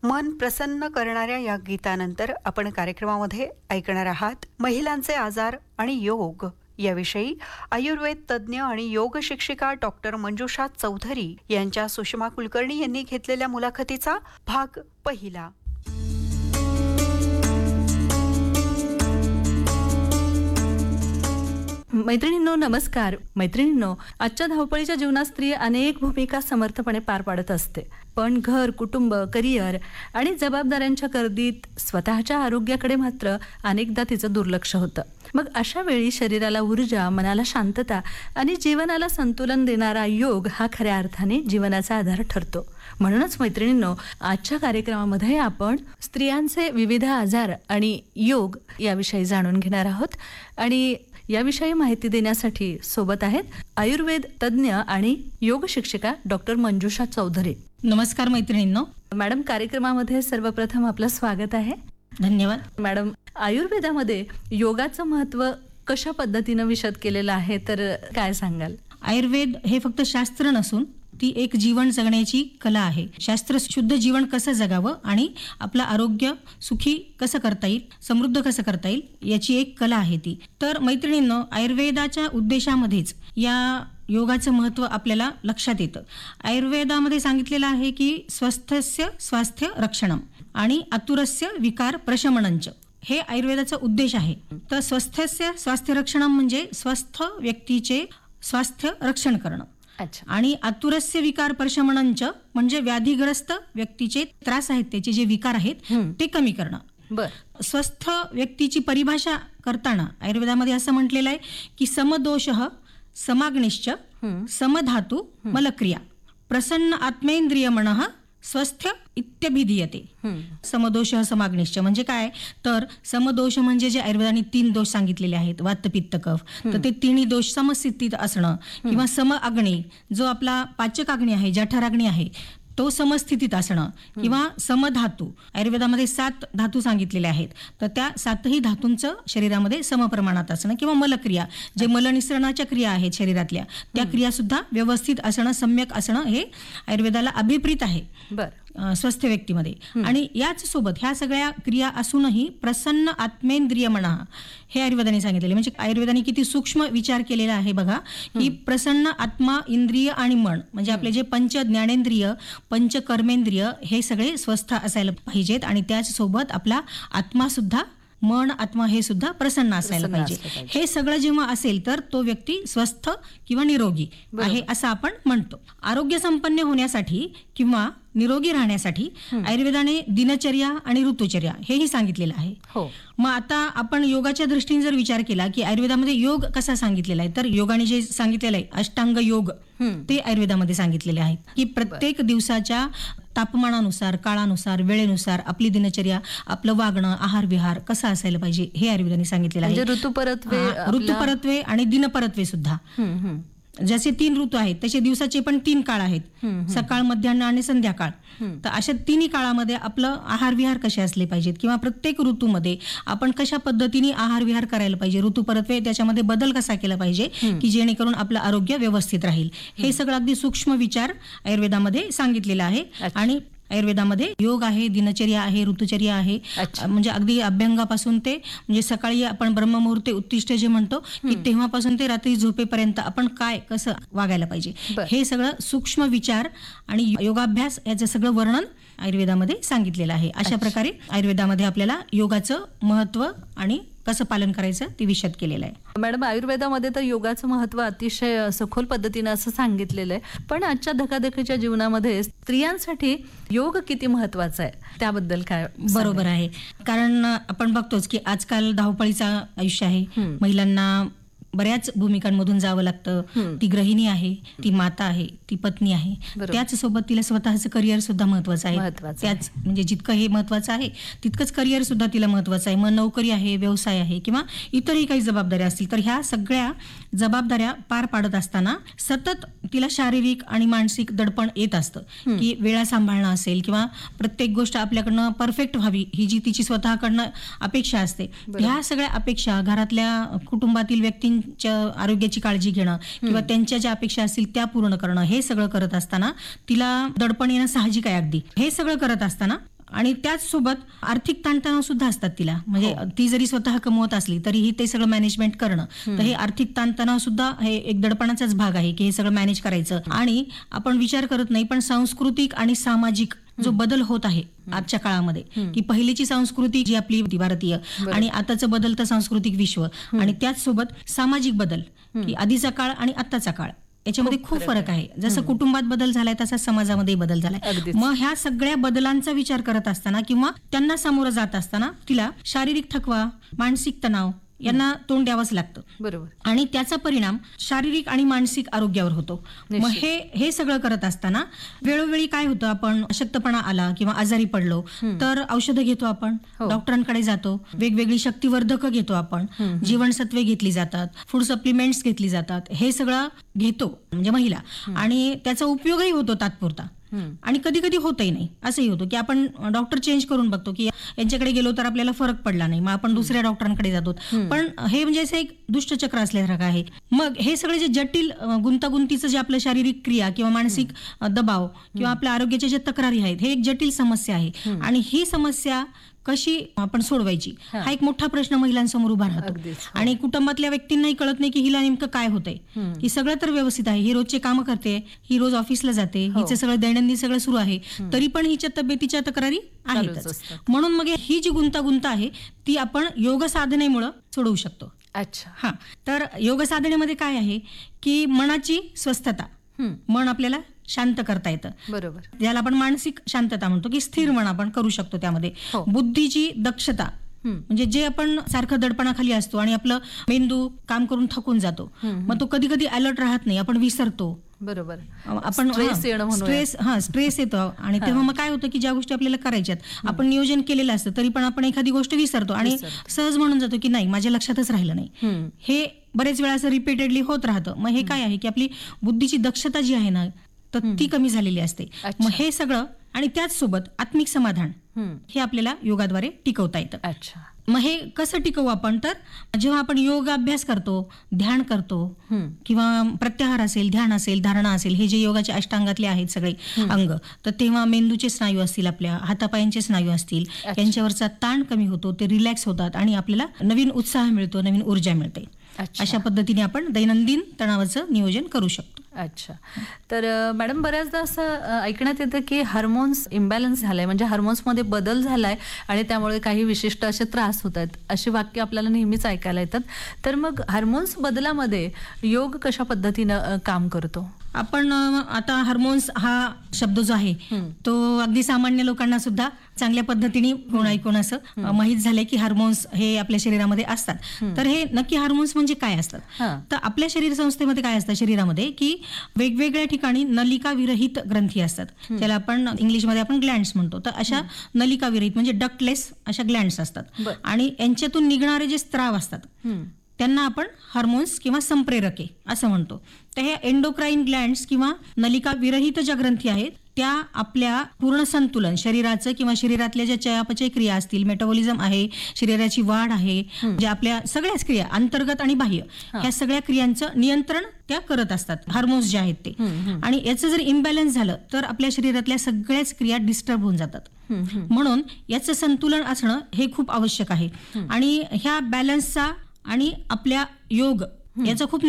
मन प्रसन्न करणाऱ्या या गीतानंतर आपण कार्यक्रमामध्ये ऐकणार आहात महिलांचे आजार आणि योग याविषयी आयुर्वेद तज्ज्ञ आणि योग शिक्षिका डॉक्टर मंजुषा चौधरी यांच्या सुषमा कुलकर्णी यांनी घेतलेल्या मुलाखतीचा भाग पहिला. मैत्रिणींनो नमस्कार. मैत्रिणींनो, आजच्या धावपळीच्या जीवनात स्त्री अनेक भूमिका समर्थपणे पार पाडत असते, पण घर, कुटुंब, करिअर आणि जबाबदाऱ्यांच्या गर्दीत स्वतःच्या आरोग्याकडे मात्र अनेकदा तिचं दुर्लक्ष होतं. मग अशा वेळी शरीराला ऊर्जा, मनाला शांतता आणि जीवनाला संतुलन देणारा योग हा खऱ्या अर्थाने जीवनाचा आधार ठरतो. म्हणूनच मैत्रिणींनो, आजच्या कार्यक्रमामध्ये आपण स्त्रियांचे विविध आजार आणि योग याविषयी जाणून घेणार आहोत. आणि याविषयी माहिती देण्यासाठी सोबत आहेत आयुर्वेद तज्ज्ञ आणि योग शिक्षिका डॉक्टर मंजुषा चौधरी. नमस्कार मैत्रिणींनो. मॅडम, कार्यक्रमामध्ये सर्वप्रथम आपलं स्वागत आहे. धन्यवाद. मॅडम, आयुर्वेदामध्ये योगाचं महत्त्व कशा पद्धतीनं विशद केलेलं आहे, तर काय सांगाल? आयुर्वेद हे फक्त शास्त्र नसून ती एक जीवन जगण्याची कला आहे. शास्त्र शुद्ध जीवन कसं जगावं आणि आपलं आरोग्य सुखी कसं करता येईल, समृद्ध कसं करता येईल याची एक कला आहे ती. तर मैत्रिणींनो, आयुर्वेदाच्या उद्देशामध्येच या योगाचं महत्त्व आपल्याला लक्षात येतं. आयुर्वेदामध्ये सांगितलेलं आहे की स्वस्थस्य स्वास्थ्य रक्षणम आणि आतुरस्य विकार प्रशमनंच, हे आयुर्वेदाचा उद्देश आहे. तर स्वस्थस्य स्वास्थ्य रक्षणम म्हणजे स्वस्थ व्यक्तीचे स्वास्थ्य रक्षण करणं. आणि आतुरस्य विकार प्रशमनंच म्हणजे व्याधीग्रस्त व्यक्तीचे त्रास आहेत, त्याचे जे विकार आहेत ते कमी करणं. स्वस्थ व्यक्तीची परिभाषा करताना आयुर्वेदामध्ये असं म्हटलेलं आहे की समदोषः समाग्निश्च समधातु मलक्रिया प्रसन्न आत्मेंद्रिय मनः स्वस्थ इत्यभिधीयते. समदोष समाग्निश्च म्हणजे काय, तर समदोष म्हणजे जे आयुर्वेदाने 3 दोष सांगितलेले आहेत, वात पित्त कफ, तर ते तिन्ही दोष समस्थितीत असणं किंवा सम अग्नी, जो आपला पाचक अग्नी आहे, जठराग्नी आहे, तो समस्थितीत असणं, किंवा समधातू, आयुर्वेदामध्ये 7 धातू सांगितलेले आहेत, तर त्या 7ही धातूंचं शरीरामध्ये समप्रमाणात असणं, किंवा मलक्रिया, जे मलनिसरणाच्या क्रिया आहेत शरीरातल्या, त्या क्रिया सुद्धा व्यवस्थित असणं, सम्यक असणं, हे आयुर्वेदाला अभिप्रीत आहे स्वस्थ व्यक्तीमध्ये. आणि याच सोबत ह्या सगळ्या क्रिया असूनही प्रसन्न आत्मेंद्रिय मनः, हे आयुर्वेदाने सांगितलेले. म्हणजे आयुर्वेदाने किती सूक्ष्म विचार केलेला आहे बघा, की प्रसन्न आत्मा, इंद्रिय आणि मन, म्हणजे आपले जे पंच ज्ञानेंद्रिय, पंच कर्मेंद्रिय, हे सगळे स्वस्थ असायला पाहिजेत. आणि त्याच सोबत आपला आत्मा सुद्धा, मन, आत्मा हे सुद्धा प्रसन्न असायला पाहिजे. हे सगळं जेव्हा असेल तर तो व्यक्ती स्वस्थ किंवा निरोगी आहे असं आपण म्हणतो. आरोग्य संपन्न होण्यासाठी किंवा निरोगी राहण्यासाठी आयुर्वेदाने दिनचर्या आणि ऋतुचर्या हेही सांगितलेलं आहे. मग आता आपण योगाच्या दृष्टीने जर विचार केला की आयुर्वेदामध्ये योग कसा सांगितलेला आहे, तर योगाने जे सांगितलेलं आहे अष्टांग योग, ते आयुर्वेदामध्ये सांगितलेले आहे की प्रत्येक दिवसाच्या तापमानानुसार, काळानुसार, वेळेनुसार आपली दिनचर्या, आपलं वागणं, आहार विहार कसा असायला पाहिजे हे आयुर्वेदाने सांगितलेलं आहे. ऋतुपरत्वे आणि दिनपरत्वे सुद्धा. जसे 3 ऋतू आहेत तसे दिवसाचे पण 3 काळ आहेत, सकाळ, मध्यान्ह आणि संध्याकाळ. तर अशा 3 काळामध्ये आपलं आहार विहार कसे असले पाहिजेत, किंवा प्रत्येक ऋतूमध्ये आपण कशा पद्धतीने आहार विहार करायला पाहिजे, ऋतुपरत्वे त्याच्यामध्ये बदल कसा केला पाहिजे की जेणेकरून आपलं आरोग्य व्यवस्थित राहील, हे सगळं अगदी सूक्ष्म विचार आयुर्वेदामध्ये सांगितलेला आहे. आणि आयुर्वेदामध्ये योग आहे, दिनचर्या आहे, ऋतुचर्या आहे, म्हणजे अगदी अभ्यंगापासून ते, म्हणजे सकाळी आपण ब्रह्ममुहूर्ते उत्तिष्ठ जे म्हणतो की तेव्हापासून ते रात्री झोपेपर्यंत आपण काय कसं वागायला पाहिजे, हे सगळं सूक्ष्म विचार आणि योगाभ्यास याचं सगळं वर्णन आयुर्वेदामध्ये सांगितलेलं आहे. अशा प्रकारे आयुर्वेदामध्ये आपल्याला योगाचं महत्त्व आणि कसं पालन करायचं ते विशद केलेलं आहे. मॅडम, आयुर्वेदामध्ये तर योगाचं महत्त्व अतिशय सखोल पद्धतीनं असं सांगितलेलं आहे, पण आजच्या धकाधकीच्या जीवनामध्ये स्त्रियांसाठी योग किती महत्त्वाचा आहे त्याबद्दल काय? बरोबर आहे, कारण आपण बघतोच की आजकाल धावपळीचं आयुष्य आहे, महिलांना बऱ्याच भूमिकांमधून जावं लागतं. ती गृहिणी आहे, ती माता आहे, ती पत्नी आहे, त्याच सोबत तिला स्वतःचं करिअर सुद्धा महत्वाचं आहे. त्याच म्हणजे जितकं हे महत्वाचं आहे तितकंच करिअर सुद्धा तिला महत्वाचं आहे. मग नोकरी आहे, व्यवसाय आहे, किंवा इतरही काही जबाबदाऱ्या असतील, तर ह्या सगळ्या जबाबदाऱ्या पार पाडत असताना सतत तिला शारीरिक आणि मानसिक दडपण येत असतं की वेळा सांभाळणं असेल, किंवा प्रत्येक गोष्ट आपल्याकडनं परफेक्ट व्हावी ही जी तिची स्वतःकडनं अपेक्षा असते. ह्या सगळ्या अपेक्षा, घरातल्या कुटुंबातील व्यक्तींच्या आरोग्याची काळजी घेणं किंवा त्यांच्या ज्या अपेक्षा असतील त्या पूर्ण करणं, हे सगळं करत असताना तिला दडपण येणं साहजिक आहे अगदी. हे सगळं करत असताना आणि त्याच सोबत आर्थिक ताणतणाव सुद्धा असतात तिला. म्हणजे ती जरी स्वतः कमवत असली तरीही ते सगळं मॅनेजमेंट करणं, तर हे आर्थिक ताणतणाव सुद्धा हे एक दडपणाचाच भाग आहे की हे सगळं मॅनेज करायचं. आणि आपण विचार करत नाही, पण सांस्कृतिक आणि सामाजिक जो बदल होत आहे आजच्या काळामध्ये, की पहिलीची संस्कृती जी आपली होती भारतीय आणि आताचं बदलतं सांस्कृतिक विश्व, आणि त्याच सोबत सामाजिक बदल, की आधीचा काळ आणि आताचा काळ याच्यामध्ये खूप फरक आहे. जसं कुटुंबात बदल झालाय तसा समाजामध्ये बदल झालाय. मग ह्या सगळ्या बदलांचा विचार करत असताना किंवा त्यांना सामोरं जात असताना तिला शारीरिक थकवा, मानसिक तणाव यांना तोंड द्यावंच लागतं. बरोबर. आणि त्याचा परिणाम शारीरिक आणि मानसिक आरोग्यावर होतो. मग हे सगळं करत असताना वेळोवेळी काय होतं, आपण अशक्तपणा आला किंवा आजारी पडलो तर औषधं घेतो, आपण डॉक्टरांकडे जातो, वेगवेगळी शक्तिवर्धकं घेतो, आपण जीवनसत्वे घेतली जातात, फूड सप्लिमेंट्स घेतली जातात, हे सगळं घेतो म्हणजे महिला. आणि त्याचा उपयोगही होतो तात्पुरता, आणि कधी कधी होतही नाही. असंही होतं की आपण डॉक्टर चेंज करून बघतो की यांच्याकडे गेलो तर आपल्याला फरक पडला नाही, मग आपण दुसऱ्या डॉक्टरांकडे जातो. पण हे म्हणजे असं एक दुष्टचक्र असल्यासारखं आहे. मग हे सगळे जे जटिल गुंतागुंतीचं जे आपलं शारीरिक क्रिया किंवा मानसिक दबाव किंवा आपल्या आरोग्याच्या ज्या तक्रारी आहेत, हे एक जटिल समस्या आहे. आणि ही समस्या कशी आपण सोडवायची हा एक मोठा प्रश्न महिलांसमोर उभा राहतो. आणि कुटुंबातल्या व्यक्तींनाही कळत नाही की हिला नेमकं काय होतंय. ही सगळं तर व्यवस्थित आहे, ही रोजचे कामं करते, ही रोज ऑफिसला जाते, हिचं सगळं दैनंदिन सगळं सुरू आहे, तरी पण हिच्या तब्येतीच्या तक्रारी आहेतच. म्हणून मग ही जी गुंतागुंत आहे ती आपण योग साधनेमुळे सोडवू शकतो. अच्छा. हा, तर योग साधनेमध्ये काय आहे की मनाची स्वस्थता, मन आपल्याला शांत करता येतं. बरोबर. ज्याला आपण मानसिक शांतता म्हणतो, की स्थिर मन आपण करू शकतो. त्यामध्ये बुद्धीची दक्षता, म्हणजे जे आपण सारखं दडपणाखाली असतो आणि आपलं मेंदू काम करून थकून जातो, मग तो कधी कधी अलर्ट राहत नाही, आपण विसरतो. बरोबर. आपण स्ट्रेस येतो. आणि तेव्हा मग काय होतं की ज्या गोष्टी आपल्याला करायच्यात, आपण नियोजन केलेलं असतं तरी पण आपण एखादी गोष्ट विसरतो आणि सहज म्हणून जातो की नाही, माझ्या लक्षातच राहिलं नाही. हे बरेच वेळा असं रिपीटेडली होत राहतं. मग हे काय आहे की आपली बुद्धीची दक्षता जी आहे ना, तर ती कमी झालेली असते. मग हे सगळं आणि त्याच सोबत आत्मिक समाधान हे आपल्याला योगाद्वारे टिकवता येतं. अच्छा. मग हे कसं टिकवू आपण, तर जेव्हा आपण योग अभ्यास करतो, ध्यान करतो किंवा प्रत्याहार असेल, ध्यान असेल, धारणा असेल, हे जे योगाचे अष्टांगातले आहेत सगळे अंग, तर तेव्हा मेंदूचे स्नायू असतील, आपल्या हातापायांचे स्नायू असतील, यांच्यावरचा ताण कमी होतो, ते रिलॅक्स होतात आणि आपल्याला नवीन उत्साह मिळतो, नवीन ऊर्जा मिळते. अशा पद्धतीने आपण दैनंदिन तणावाचं नियोजन करू शकतो. अच्छा. तर मॅडम, बऱ्याचदा असं ऐकण्यात येतं की हार्मोन्स इम्बॅलन्स झालाय, म्हणजे हार्मोन्समध्ये बदल झालाय आणि त्यामुळे काही विशिष्ट असे त्रास होत आहेत, अशी वाक्य आपल्याला नेहमीच ऐकायला येतात. तर मग हार्मोन्स बदलामध्ये योग कशा पद्धतीनं काम करतो? आपण आता हार्मोन्स हा शब्द जो आहे तो अगदी सामान्य लोकांना सुद्धा चांगल्या पद्धतीने ऐकून असं माहीत झालंय की हार्मोन्स हे आपल्या शरीरामध्ये असतात. तर हे नक्की हार्मोन्स म्हणजे काय असतात, तर आपल्या शरीर संस्थेमध्ये काय असतं, शरीरामध्ये की वेगवेगळ्या ठिकाणी नलिका विरहित ग्रंथी असतात, ज्याला आपण इंग्लिशमध्ये आपण ग्लँड्स म्हणतो. तर अशा नलिका विरहित म्हणजे डक्टलेस अशा ग्लँड्स असतात. आणि यांच्यातून निघणारे जे स्त्राव असतात त्यांना आपण हार्मोन्स किंवा संप्रेरके असं म्हणतो. तर हे एंडोक्राईन ग्लँड्स किंवा नलिका विरहित ज्या ग्रंथी आहेत त्या आपल्या पूर्ण संतुलन शरीराचं किंवा शरीरातल्या ज्या चयापचय क्रिया असतील, मेटाबॉलिझम आहे, शरीराची वाढ आहे, जे आपल्या सगळ्याच क्रिया अंतर्गत आणि बाह्य ह्या सगळ्या क्रियांचं नियंत्रण त्या करत असतात, हार्मोन्स जे आहेत ते. आणि याचं जर इम्बॅलन्स झालं तर आपल्या शरीरातल्या सगळ्याच क्रिया डिस्टर्ब होऊन जातात. म्हणून याचं संतुलन असणं हे खूप आवश्यक आहे. आणि ह्या बॅलन्सचा आणि आपल्या योग याचा खूप